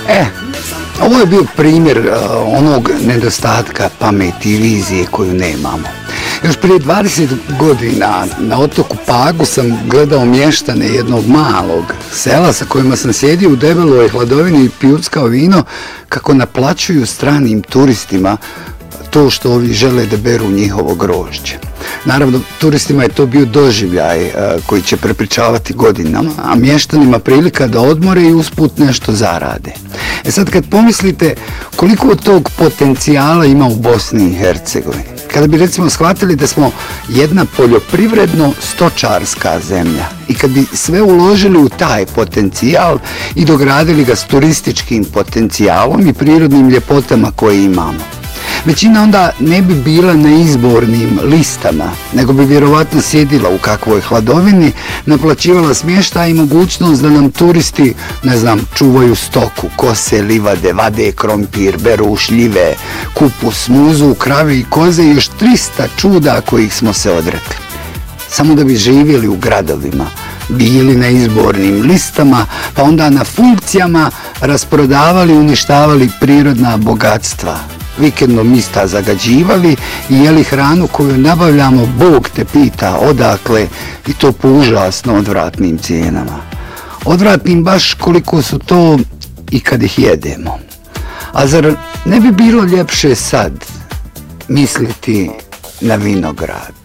Ovo je bio primjer onog nedostatka pameti i vizije koju nemamo. Još prije 20 godina na otoku Pagu sam gledao mještane jednog malog sela sa kojima sam sjedio u debeloj hladovini i pijuckao vino kako naplaćuju stranim turistima to što ovi žele da beru njihovo grožđe. Naravno, turistima je to bio doživljaj koji će prepričavati godinama, a mještanima prilika da odmore i usput nešto zarade. Sad kad pomislite koliko od tog potencijala ima u Bosni i Hercegovini, kada bi recimo shvatili da smo jedna poljoprivredno-stočarska zemlja i kad bi sve uložili u taj potencijal i dogradili ga s turističkim potencijalom i prirodnim ljepotama koje imamo, većina onda ne bi bila na izbornim listama, nego bi vjerovatno sjedila u kakvoj hladovini, naplaćivala smještaj i mogućnost da nam turisti, čuvaju stoku, kose livade, vade krompir, beru šljive, kupus, muzu, krave i koze i još 300 čuda kojih smo se odrekli. Samo da bi živjeli u gradovima, bili na izbornim listama, pa onda na funkcijama rasprodavali i uništavali prirodna bogatstva, vikendom mista zagađivali i jeli hranu koju nabavljamo, Bog te pita odakle, i to po užasno odvratnim cijenama. Odvratnim baš koliko su to i kad ih jedemo. A zar ne bi bilo ljepše sad misliti na vinograd?